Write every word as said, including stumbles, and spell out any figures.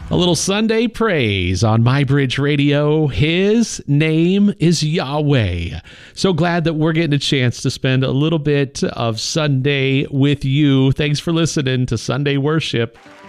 A little Sunday praise on MyBridge Radio. His name is Yahweh. So glad that we're getting a chance to spend a little bit of Sunday with you. Thanks for listening to Sunday Worship.